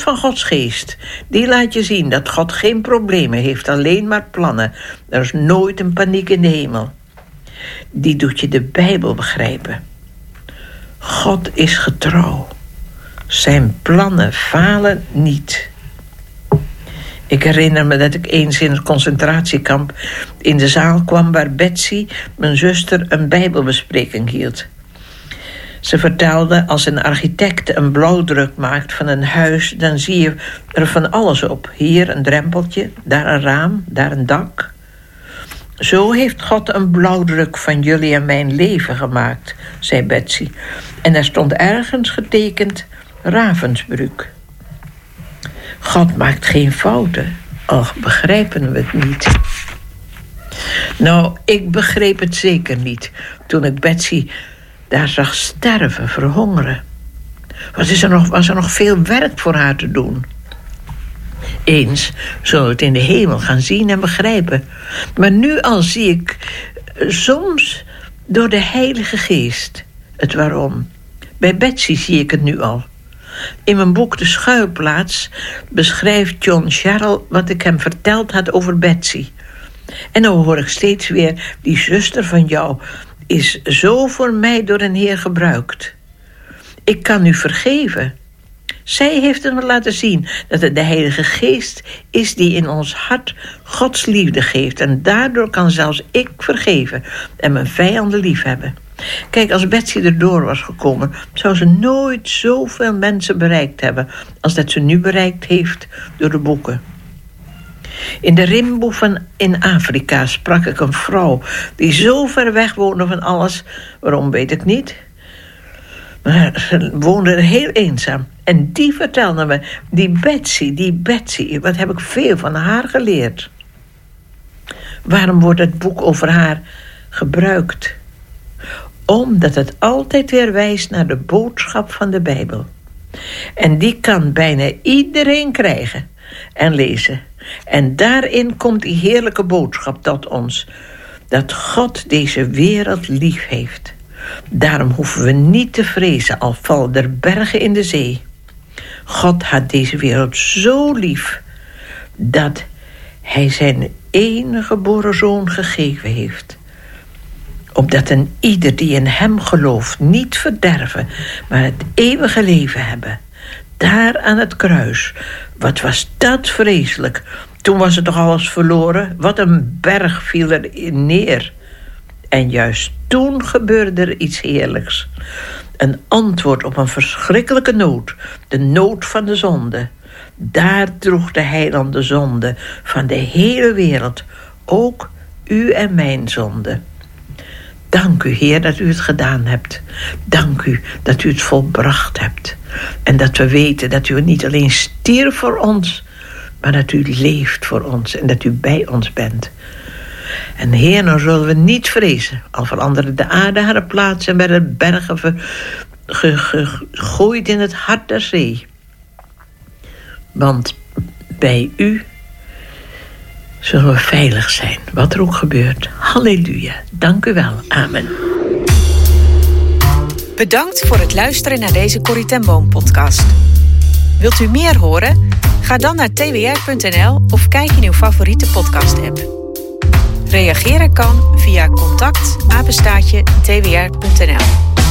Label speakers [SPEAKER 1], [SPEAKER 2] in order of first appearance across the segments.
[SPEAKER 1] van Gods geest, die laat je zien dat God geen problemen heeft, alleen maar plannen. Er is nooit een paniek in de hemel. Die doet je de Bijbel begrijpen. God is getrouw. Zijn plannen falen niet. Ik herinner me dat ik eens in het concentratiekamp in de zaal kwam waar Betsy, mijn zuster, een Bijbelbespreking hield. Ze vertelde, als een architect een blauwdruk maakt van een huis, dan zie je er van alles op. Hier een drempeltje, daar een raam, daar een dak. Zo heeft God een blauwdruk van jullie en mijn leven gemaakt, zei Betsy. En er stond ergens getekend Ravensbrück. God maakt geen fouten, al begrijpen we het niet. Nou, ik begreep het zeker niet toen ik Betsy daar zag sterven, verhongeren. Was er nog veel werk voor haar te doen. Eens zullen we het in de hemel gaan zien en begrijpen. Maar nu al zie ik soms door de Heilige Geest het waarom. Bij Betsy zie ik het nu al. In mijn boek De Schuilplaats beschrijft John Sherrill wat ik hem verteld had over Betsy. En dan hoor ik steeds weer, die zuster van jou is zo voor mij door een Heer gebruikt. Ik kan u vergeven. Zij heeft het me laten zien dat het de Heilige Geest is die in ons hart Gods liefde geeft. En daardoor kan zelfs ik vergeven en mijn vijanden lief hebben. Kijk, als Betsy erdoor was gekomen, zou ze nooit zoveel mensen bereikt hebben als dat ze nu bereikt heeft door de boeken. In de Rimboe in Afrika sprak ik een vrouw die zo ver weg woonde van alles. Waarom, weet ik niet. Maar ze woonde heel eenzaam. En die vertelde me, die Betsy, wat heb ik veel van haar geleerd. Waarom wordt het boek over haar gebruikt? Omdat het altijd weer wijst naar de boodschap van de Bijbel. En die kan bijna iedereen krijgen en lezen. En daarin komt die heerlijke boodschap tot ons. Dat God deze wereld lief heeft. Daarom hoeven we niet te vrezen al vallen er bergen in de zee. God had deze wereld zo lief dat hij zijn enige geboren zoon gegeven heeft. Opdat een ieder die in hem gelooft niet verderven, maar het eeuwige leven hebben. Daar aan het kruis. Wat was dat vreselijk. Toen was het toch alles verloren. Wat een berg viel er neer. En juist toen gebeurde er iets heerlijks. Een antwoord op een verschrikkelijke nood. De nood van de zonde. Daar droeg de heiland de zonde van de hele wereld. Ook u en mijn zonde. Dank u, Heer, dat u het gedaan hebt. Dank u dat u het volbracht hebt. En dat we weten dat u niet alleen stierf voor ons, maar dat u leeft voor ons en dat u bij ons bent. En Heer, nou zullen we niet vrezen. Al veranderde de aarde haar plaats en werden bergen gegooid in het hart der zee. Want bij u zullen we veilig zijn, wat er ook gebeurt. Halleluja, dank u wel, amen.
[SPEAKER 2] Bedankt voor het luisteren naar deze Corrie ten Boom podcast. Wilt u meer horen? Ga dan naar twr.nl of kijk in uw favoriete podcast-app. Reageren kan via contact@twr.nl.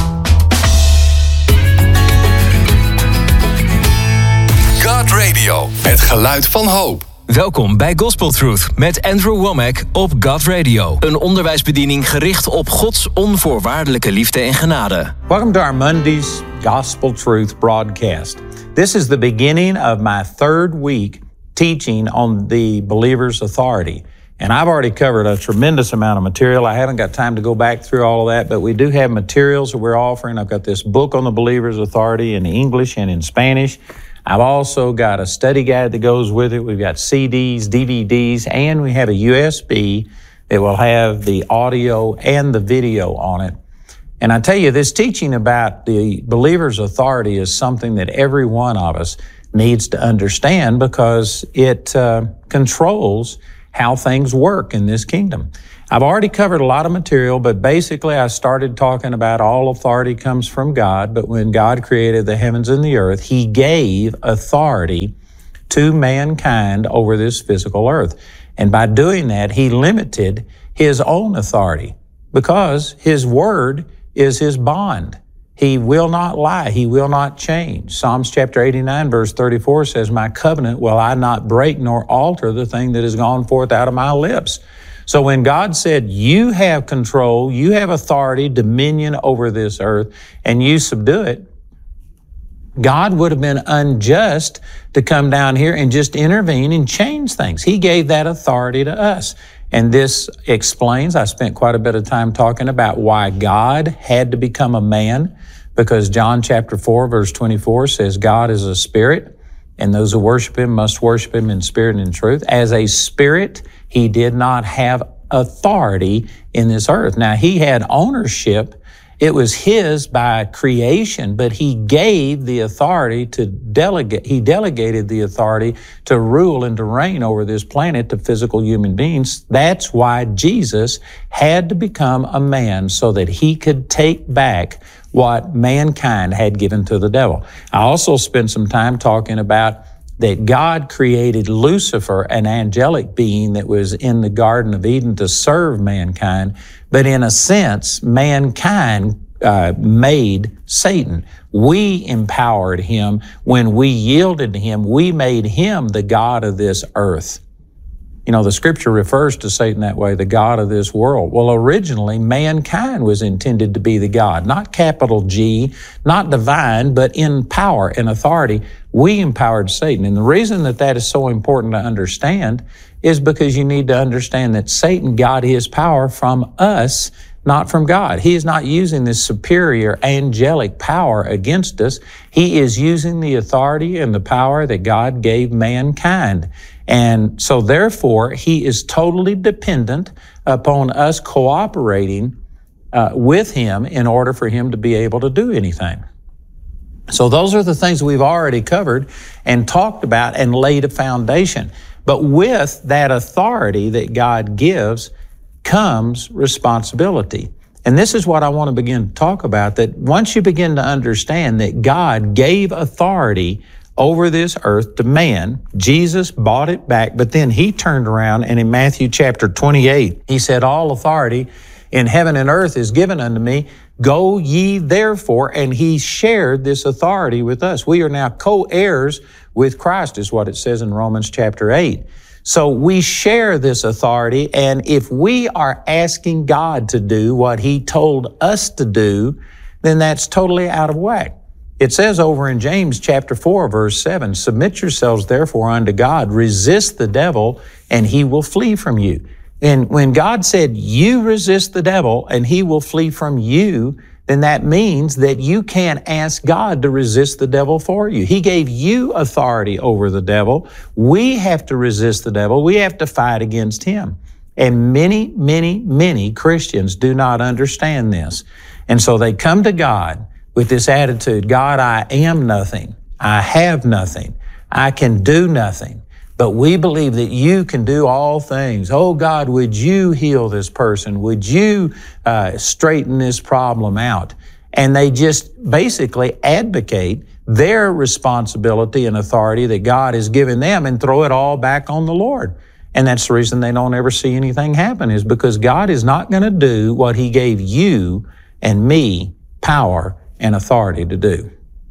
[SPEAKER 3] God Radio, het geluid van hoop.
[SPEAKER 4] Welkom bij Gospel Truth met Andrew Womack op God Radio. Een onderwijsbediening gericht op Gods onvoorwaardelijke liefde en genade.
[SPEAKER 5] Welcome to our Monday's Gospel Truth broadcast. This is the beginning of my third week teaching on the believer's authority. And I've already covered a tremendous amount of material. I haven't got time to go back through all of that, but we do have materials that we're offering. I've got this book on the believer's authority in English and in Spanish. I've also got a study guide that goes with it. We've got CDs, DVDs, and we have a USB that will have the audio and the video on it. And I tell you, this teaching about the believer's authority is something that every one of us needs to understand because it controls how things work in this kingdom. I've already covered a lot of material, but basically I started talking about all authority comes from God, but when God created the heavens and the earth, He gave authority to mankind over this physical earth. And by doing that, He limited His own authority because His word is His bond. He will not lie. He will not change. Psalms chapter 89, verse 34 says, "My covenant will I not break nor alter the thing that has gone forth out of my lips." So when God said, you have control, you have authority, dominion over this earth, and you subdue it, God would have been unjust to come down here and just intervene and change things. He gave that authority to us. And this explains, I spent quite a bit of time talking about why God had to become a man, because John chapter 4, verse 24 says, God is a spirit, and those who worship Him must worship Him in spirit and in truth. As a spirit, He did not have authority in this earth. Now, He had ownership. It was His by creation, but He gave the authority to delegate. He delegated the authority to rule and to reign over this planet to physical human beings. That's why Jesus had to become a man, so that He could take back what mankind had given to the devil. I also spent some time talking about that God created Lucifer, an angelic being that was in the Garden of Eden to serve mankind. But in a sense, mankind made Satan. We empowered him. When we yielded to him, we made him the God of this earth. You know, the scripture refers to Satan that way, the God of this world. Well, originally, mankind was intended to be the God, not capital G, not divine, but in power and authority. We empowered Satan. And the reason that that is so important to understand is because you need to understand that Satan got his power from us, not from God. He is not using this superior angelic power against us. He is using the authority and the power that God gave mankind. And so therefore, he is totally dependent upon us cooperating with him in order for him to be able to do anything. So those are the things we've already covered and talked about and laid a foundation. But with that authority that God gives comes responsibility. And this is what I want to begin to talk about, that once you begin to understand that God gave authority over this earth to man, Jesus bought it back, but then he turned around and in Matthew chapter 28, he said, all authority in heaven and earth is given unto me. Go ye therefore, and he shared this authority with us. We are now co-heirs with Christ, is what it says in Romans chapter 8. So we share this authority, and if we are asking God to do what he told us to do, then that's totally out of whack. It says over in James chapter 4, verse 7, submit yourselves therefore unto God, resist the devil, and he will flee from you. And when God said, you resist the devil, and he will flee from you, then that means that you can't ask God to resist the devil for you. He gave you authority over the devil. We have to resist the devil. We have to fight against him. And many, many, many Christians do not understand this. And so they come to God with this attitude, God, I am nothing. I have nothing. I can do nothing. But we believe that you can do all things. Oh, God, would you heal this person? Would you straighten this problem out? And they just basically advocate their responsibility and authority that God has given them and throw it all back on the Lord. And that's the reason they don't ever see anything happen, is because God is not going to do what he gave you and me power and authority to do.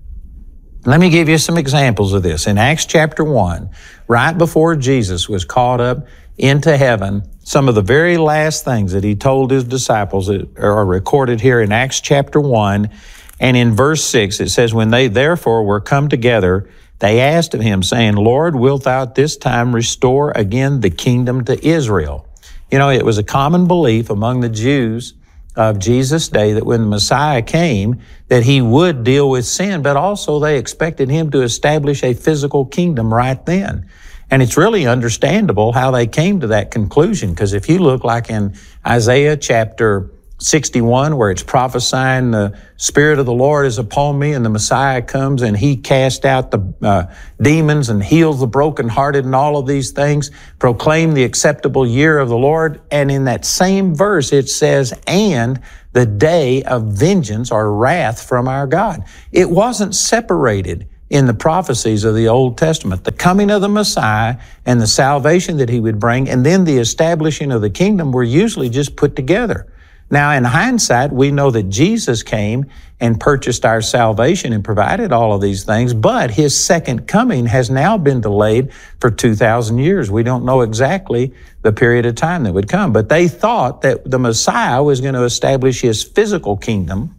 [SPEAKER 5] Let me give you some examples of this. In Acts chapter 1, right before Jesus was caught up into heaven, some of the very last things that he told his disciples are recorded here in Acts chapter 1. And in verse 6, it says, when they therefore were come together, they asked of him, saying, Lord, wilt thou at this time restore again the kingdom to Israel? You know, it was a common belief among the Jews of Jesus' day that when the Messiah came, that he would deal with sin, but also they expected him to establish a physical kingdom right then. And it's really understandable how they came to that conclusion, because if you look like in Isaiah chapter 61, where it's prophesying the Spirit of the Lord is upon me, and the Messiah comes and he casts out the demons and heals the brokenhearted and all of these things, proclaim the acceptable year of the Lord. And in that same verse, it says, and the day of vengeance or wrath from our God. It wasn't separated in the prophecies of the Old Testament. The coming of the Messiah and the salvation that he would bring, and then the establishing of the kingdom were usually just put together. Now, in hindsight, we know that Jesus came and purchased our salvation and provided all of these things, but his second coming has now been delayed for 2,000 years. We don't know exactly the period of time that would come, but they thought that the Messiah was going to establish his physical kingdom,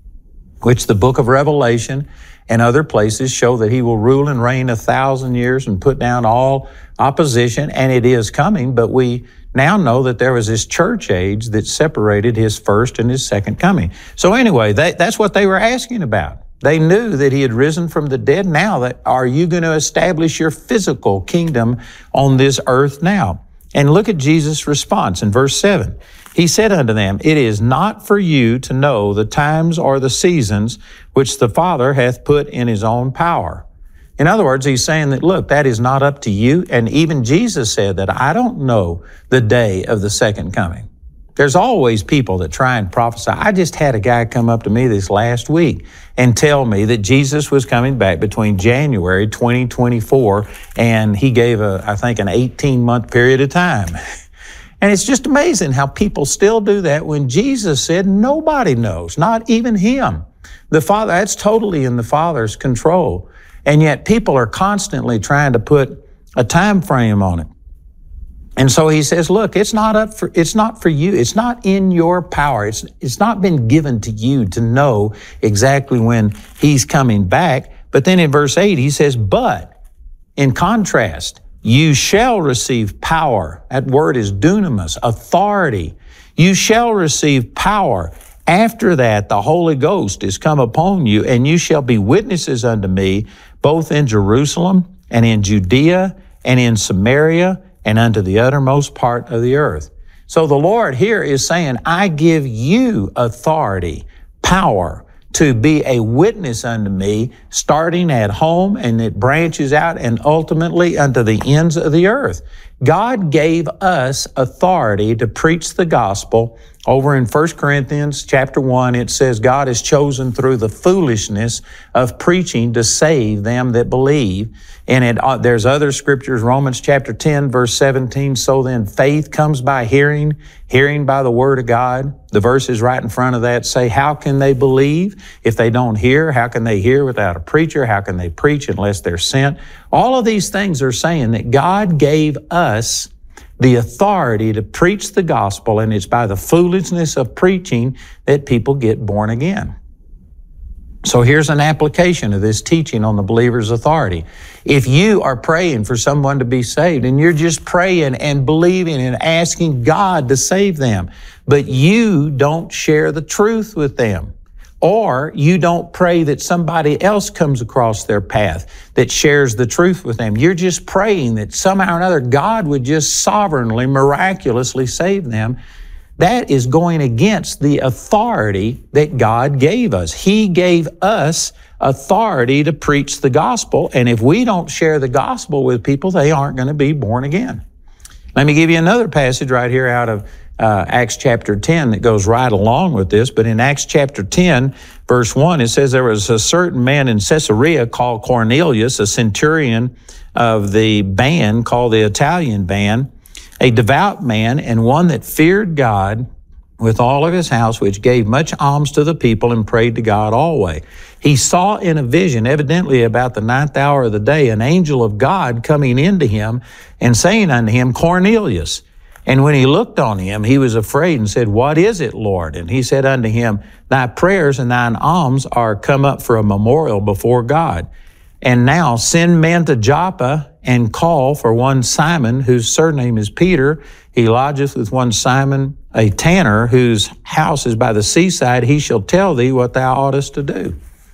[SPEAKER 5] which the book of Revelation and other places show that he will rule and reign 1,000 years and put down all opposition, and it is coming, but we now know that there was this church age that separated his first and his second coming. So anyway, that's what they were asking about. They knew that he had risen from the dead. Now, are you going to establish your physical kingdom on this earth now? And look at Jesus' response in verse 7. He said unto them, it is not for you to know the times or the seasons which the Father hath put in his own power. In other words, he's saying that, look, that is not up to you. And even Jesus said that I don't know the day of the second coming. There's always people that try and prophesy. I just had a guy come up to me this last week and tell me that Jesus was coming back between January 2024, and he gave I think an 18-month period of time. And it's just amazing how people still do that when Jesus said nobody knows, not even him. The Father, that's totally in the Father's control. And yet people are constantly trying to put a time frame on it. And so he says, look, it's not for you. It's not in your power. It's not been given to you to know exactly when he's coming back. But then in verse 8, he says, but in contrast, you shall receive power. That word is dunamis, authority. You shall receive power. After that, the Holy Ghost is come upon you, and you shall be witnesses unto me, both in Jerusalem and in Judea and in Samaria and unto the uttermost part of the earth. So the Lord here is saying, I give you authority, power to be a witness unto me, starting at home, and it branches out and ultimately unto the ends of the earth. God gave us authority to preach the gospel. Over in 1 Corinthians chapter 1, it says, God has chosen through the foolishness of preaching to save them that believe. And there's other scriptures, Romans chapter 10, verse 17, so then faith comes by hearing, hearing by the word of God. The verses right in front of that say, how can they believe if they don't hear? How can they hear without a preacher? How can they preach unless they're sent? All of these things are saying that God gave us the authority to preach the gospel, and it's by the foolishness of preaching that people get born again. So here's an application of this teaching on the believer's authority. If you are praying for someone to be saved, and you're just praying and believing and asking God to save them, but you don't share the truth with them, or you don't pray that somebody else comes across their path that shares the truth with them. You're just praying that somehow or another God would just sovereignly, miraculously save them. That is going against the authority that God gave us. He gave us authority to preach the gospel, and if we don't share the gospel with people, they aren't going to be born again. Let me give you another passage right here out of Acts chapter 10 that goes right along with this. But in Acts chapter 10, verse 1, it says, there was a certain man in Caesarea called Cornelius, a centurion of the band called the Italian band, a devout man and one that feared God with all of his house, which gave much alms to the people and prayed to God always. He saw in a vision, evidently about the 9th hour of the day, an angel of God coming into him and saying unto him, Cornelius. And when he looked on him, he was afraid and said, what is it, Lord? And he said unto him, thy prayers and thine alms are come up for a memorial before God. And now send men to Joppa and call for one Simon, whose surname is Peter. He lodgeth with one Simon, a tanner, whose house is by the seaside. He shall tell thee what thou oughtest to do.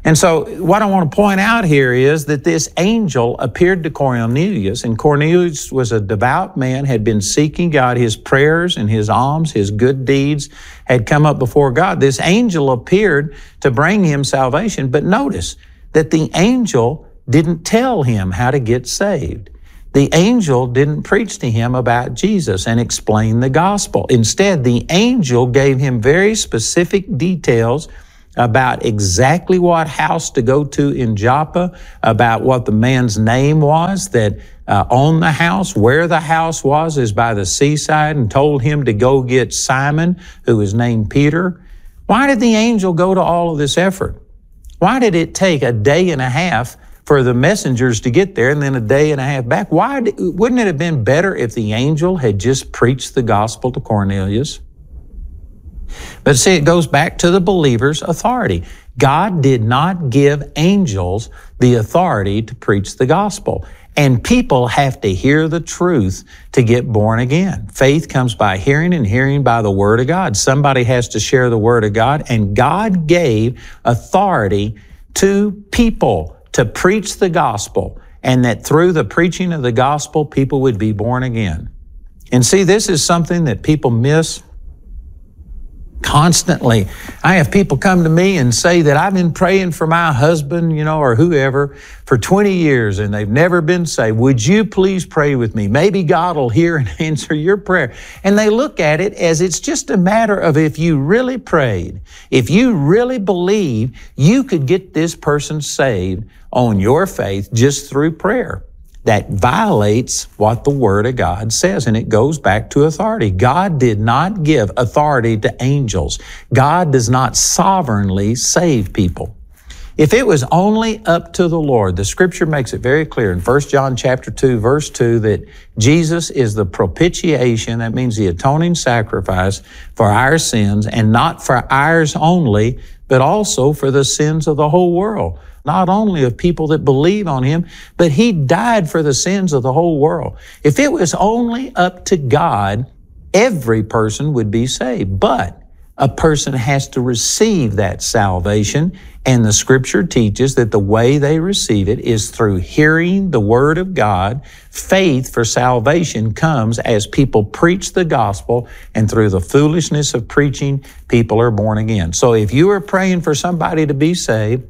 [SPEAKER 5] And so what I want to point out here is that this angel appeared to Cornelius, and Cornelius was a devout man, had been seeking God. His prayers and his alms, his good deeds had come up before God. This angel appeared to bring him salvation, but notice that the angel didn't tell him how to get saved. The angel didn't preach to him about Jesus and explain the gospel. Instead, the angel gave him very specific details about exactly what house to go to in Joppa, about what the man's name was that owned the house, where the house was is by the seaside, and told him to go get Simon, who was named Peter. Why did the angel go to all of this effort? Why did it take a day and a half for the messengers to get there and then a day and a half back? Wouldn't it have been better if the angel had just preached the gospel to Cornelius? But see, it goes back to the believer's authority. God did not give angels the authority to preach the gospel. And people have to hear the truth to get born again. Faith comes by hearing, and hearing by the Word of God. Somebody has to share the Word of God, and God gave authority to people to preach the gospel, and that through the preaching of the gospel, people would be born again. And see, this is something that people miss constantly. I have people come to me and say that I've been praying for my husband, or whoever for 20 years and they've never been saved. Would you please pray with me? Maybe God will hear and answer your prayer. And they look at it as it's just a matter of if you really prayed, if you really believe you could get this person saved on your faith just through prayer. That violates what the Word of God says, and it goes back to authority. God did not give authority to angels. God does not sovereignly save people. If it was only up to the Lord, the Scripture makes it very clear in 1 John chapter 2, verse 2, that Jesus is the propitiation, that means the atoning sacrifice for our sins, and not for ours only, but also for the sins of the whole world. Not only of people that believe on Him, but He died for the sins of the whole world. If it was only up to God, every person would be saved. But a person has to receive that salvation, and the Scripture teaches that the way they receive it is through hearing the Word of God. Faith for salvation comes as people preach the gospel, and through the foolishness of preaching, people are born again. So if you are praying for somebody to be saved,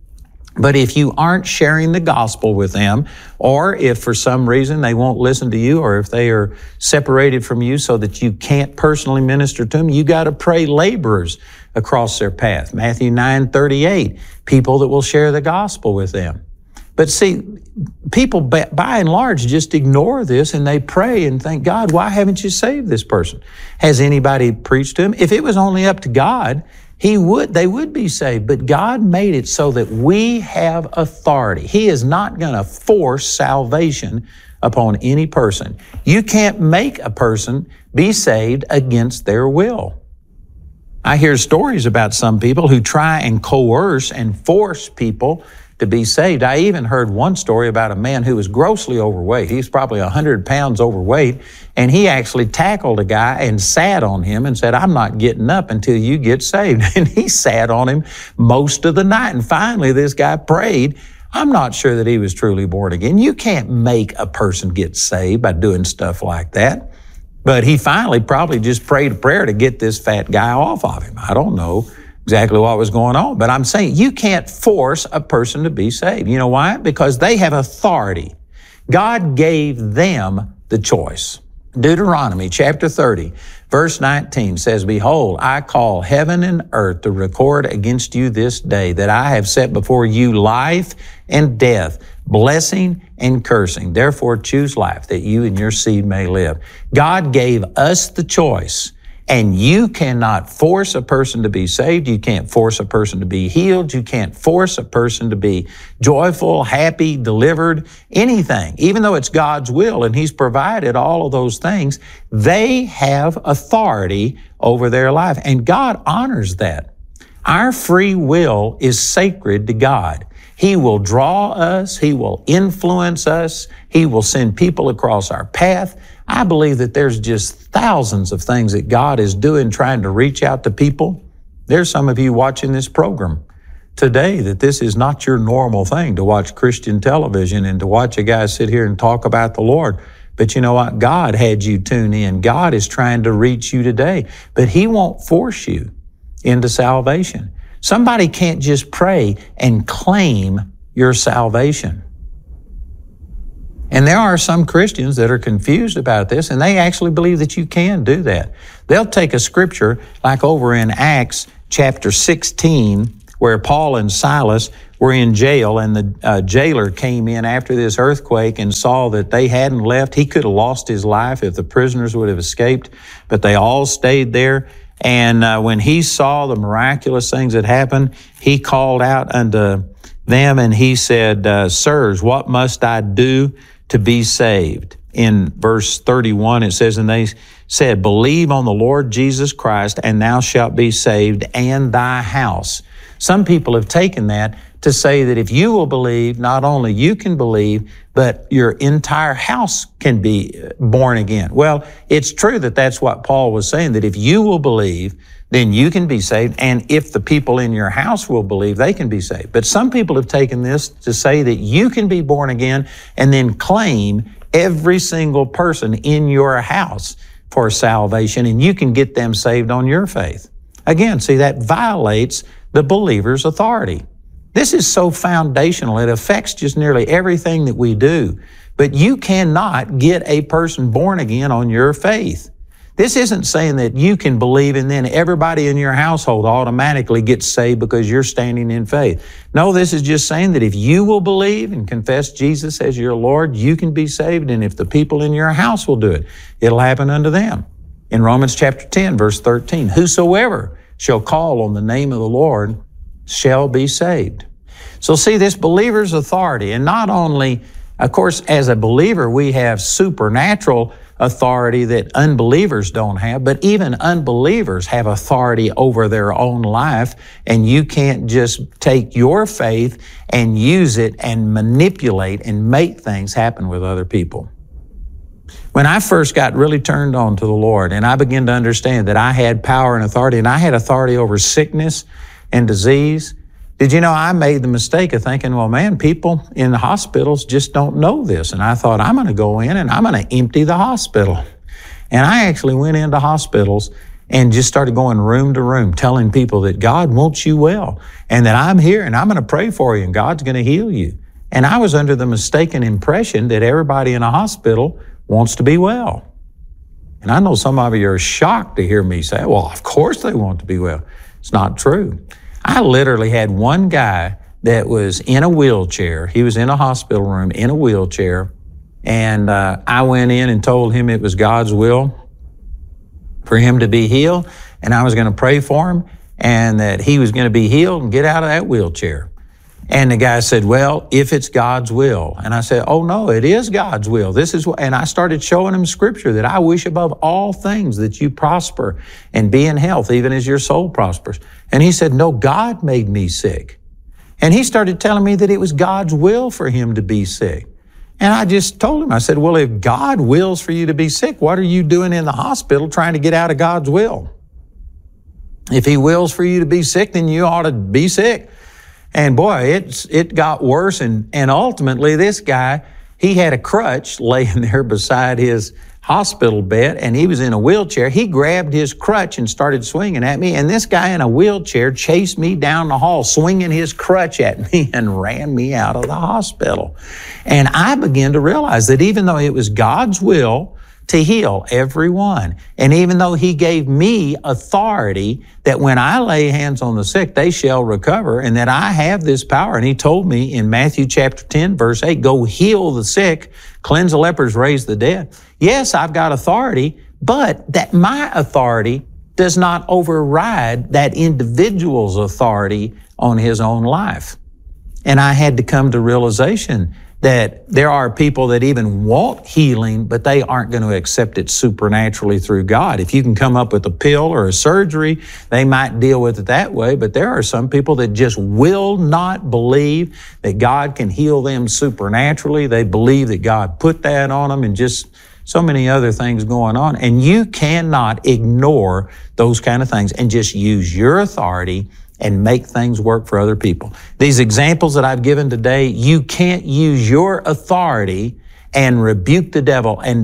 [SPEAKER 5] but if you aren't sharing the gospel with them, or if for some reason they won't listen to you, or if they are separated from you so that you can't personally minister to them, you got to pray laborers across their path. Matthew 9:38, people that will share the gospel with them. But see, people by and large just ignore this, and they pray and think, God, why haven't you saved this person? Has anybody preached to him? If it was only up to God, they would be saved, but God made it so that we have authority. He is not going to force salvation upon any person. You can't make a person be saved against their will. I hear stories about some people who try and coerce and force people to be saved. I even heard one story about a man who was grossly overweight. He was probably 100 pounds overweight, and he actually tackled a guy and sat on him and said, I'm not getting up until you get saved. And he sat on him most of the night. And finally, this guy prayed. I'm not sure that he was truly born again. You can't make a person get saved by doing stuff like that. But he finally probably just prayed a prayer to get this fat guy off of him. I don't know exactly what was going on, but I'm saying you can't force a person to be saved. You know why? Because they have authority. God gave them the choice. Deuteronomy chapter 30, verse 19 says, Behold, I call heaven and earth to record against you this day that I have set before you life and death, blessing and cursing. Therefore choose life that you and your seed may live. God gave us the choice. And you cannot force a person to be saved. You can't force a person to be healed. You can't force a person to be joyful, happy, delivered, anything. Even though it's God's will and He's provided all of those things, they have authority over their life. And God honors that. Our free will is sacred to God. He will draw us. He will influence us. He will send people across our path. I believe that there's just thousands of things that God is doing trying to reach out to people. There's some of you watching this program today that this is not your normal thing to watch Christian television and to watch a guy sit here and talk about the Lord. But you know what? God had you tune in. God is trying to reach you today, but He won't force you into salvation. Somebody can't just pray and claim your salvation. And there are some Christians that are confused about this, and they actually believe that you can do that. They'll take a scripture like over in Acts chapter 16, where Paul and Silas were in jail, and the jailer came in after this earthquake and saw that they hadn't left. He could have lost his life if the prisoners would have escaped, but they all stayed there. And when he saw the miraculous things that happened, he called out unto them and he said, Sirs, what must I do to be saved? In verse 31, it says, and they said, believe on the Lord Jesus Christ, and thou shalt be saved, and thy house. Some people have taken that to say that if you will believe, not only you can believe, but your entire house can be born again. Well, it's true that that's what Paul was saying, that if you will believe, then you can be saved. And if the people in your house will believe, they can be saved. But some people have taken this to say that you can be born again and then claim every single person in your house for salvation, and you can get them saved on your faith. Again, see, that violates the believer's authority. This is so foundational. It affects just nearly everything that we do. But you cannot get a person born again on your faith. This isn't saying that you can believe and then everybody in your household automatically gets saved because you're standing in faith. No, this is just saying that if you will believe and confess Jesus as your Lord, you can be saved. And if the people in your house will do it, it'll happen unto them. In Romans chapter 10, verse 13, whosoever shall call on the name of the Lord shall be saved. So see, this believer's authority, and not only, of course, as a believer, we have supernatural authority that unbelievers don't have, but even unbelievers have authority over their own life, and you can't just take your faith and use it and manipulate and make things happen with other people. When I first got really turned on to the Lord and I began to understand that I had power and authority, and I had authority over sickness and disease, did you know I made the mistake of thinking, well, man, people in the hospitals just don't know this. And I thought, I'm going to go in and I'm going to empty the hospital. And I actually went into hospitals and just started going room to room, telling people that God wants you well and that I'm here and I'm going to pray for you and God's going to heal you. And I was under the mistaken impression that everybody in a hospital wants to be well. And I know some of you are shocked to hear me say, well, of course they want to be well. It's not true. I literally had one guy that was in a wheelchair. He was in a hospital room in a wheelchair. And I went in and told him it was God's will for him to be healed. And I was going to pray for him and that he was going to be healed and get out of that wheelchair. And the guy said, well, if it's God's will. And I said, oh no, it is God's will. This is what, and I started showing him scripture that I wish above all things that you prosper and be in health, even as your soul prospers. And he said, no, God made me sick. And he started telling me that it was God's will for him to be sick. And I just told him, I said, well, if God wills for you to be sick, what are you doing in the hospital trying to get out of God's will? If He wills for you to be sick, then you ought to be sick. And boy, it got worse. And ultimately this guy, he had a crutch laying there beside his hospital bed and he was in a wheelchair. He grabbed his crutch and started swinging at me. And this guy in a wheelchair chased me down the hall, swinging his crutch at me and ran me out of the hospital. And I began to realize that even though it was God's will to heal everyone, and even though He gave me authority that when I lay hands on the sick, they shall recover, and that I have this power. And He told me in Matthew chapter 10, verse 8, go heal the sick, cleanse the lepers, raise the dead. Yes, I've got authority, but that my authority does not override that individual's authority on his own life. And I had to come to realization that there are people that even want healing, but they aren't going to accept it supernaturally through God. If you can come up with a pill or a surgery, they might deal with it that way, but there are some people that just will not believe that God can heal them supernaturally. They believe that God put that on them and just so many other things going on. And you cannot ignore those kind of things and just use your authority and make things work for other people. These examples that I've given today, you can't use your authority and rebuke the devil and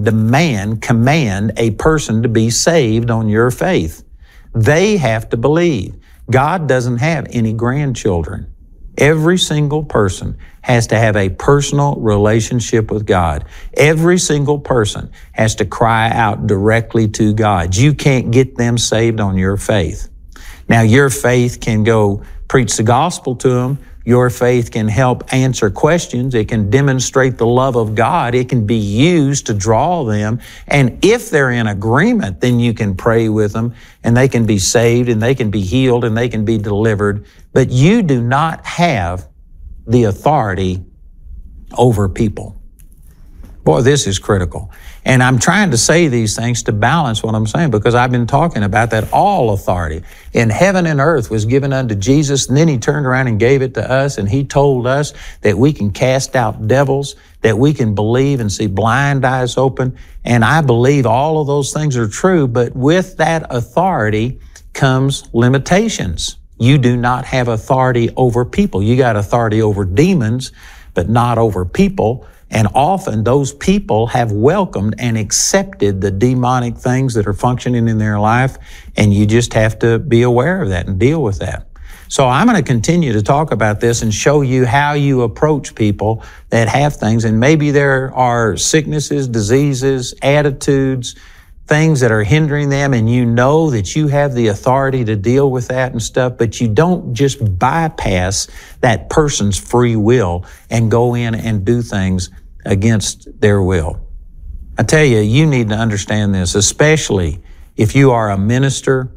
[SPEAKER 5] command a person to be saved on your faith. They have to believe. God doesn't have any grandchildren. Every single person has to have a personal relationship with God. Every single person has to cry out directly to God. You can't get them saved on your faith. Now, your faith can go preach the gospel to them. Your faith can help answer questions. It can demonstrate the love of God. It can be used to draw them. And if they're in agreement, then you can pray with them and they can be saved and they can be healed and they can be delivered. But you do not have the authority over people. Boy, this is critical. And I'm trying to say these things to balance what I'm saying, because I've been talking about that all authority in heaven and earth was given unto Jesus. And then he turned around and gave it to us. And he told us that we can cast out devils, that we can believe and see blind eyes open. And I believe all of those things are true. But with that authority comes limitations. You do not have authority over people. You got authority over demons, but not over people. And often those people have welcomed and accepted the demonic things that are functioning in their life, and you just have to be aware of that and deal with that. So I'm going to continue to talk about this and show you how you approach people that have things, and maybe there are sicknesses, diseases, attitudes, things that are hindering them, and you know that you have the authority to deal with that and stuff, but you don't just bypass that person's free will and go in and do things against their will. I tell you, you need to understand this, especially if you are a minister.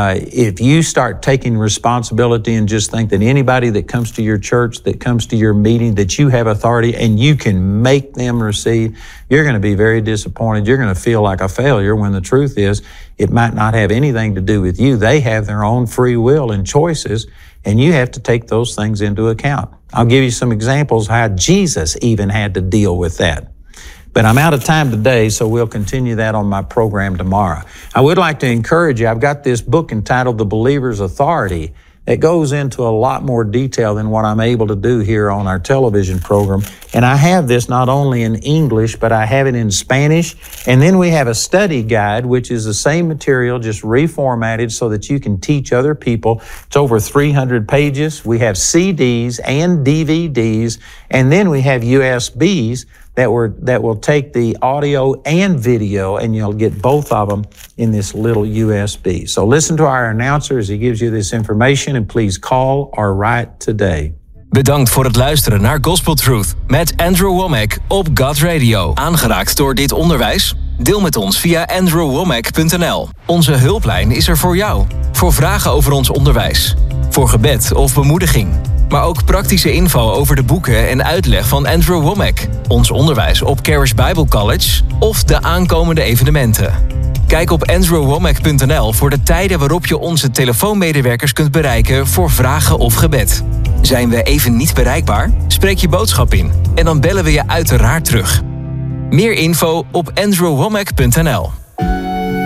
[SPEAKER 5] If you start taking responsibility and just think that anybody that comes to your church, that comes to your meeting, that you have authority and you can make them receive, you're going to be very disappointed. You're going to feel like a failure, when the truth is it might not have anything to do with you. They have their own free will and choices, and you have to take those things into account. I'll give you some examples how Jesus even had to deal with that. But I'm out of time today, so we'll continue that on my program tomorrow. I would like to encourage you. I've got this book entitled The Believer's Authority that goes into a lot more detail than what I'm able to do here on our television program. And I have this not only in English, but I have it in Spanish. And then we have a study guide, which is the same material, just reformatted so that you can teach other people. It's over 300 pages. We have CDs and DVDs, and then we have USBs that will take the audio and video, and you'll get both of them in this little USB. So listen to our announcer as he gives you this information, and please call or write today.
[SPEAKER 4] Bedankt voor het luisteren naar Gospel Truth met Andrew Wommack op God Radio. Aangeraakt door dit onderwijs? Deel met ons via andrewwommack.nl. Onze hulplijn is er voor jou. Voor vragen over ons onderwijs. Voor gebed of bemoediging. Maar ook praktische info over de boeken en uitleg van Andrew Wommack. Ons onderwijs op Charis Bible College of de aankomende evenementen. Kijk op andrewwommack.nl voor de tijden waarop je onze telefoonmedewerkers kunt bereiken voor vragen of gebed. Zijn we even niet bereikbaar? Spreek je boodschap in en dan bellen we je uiteraard terug. Meer info op andrewwommack.nl.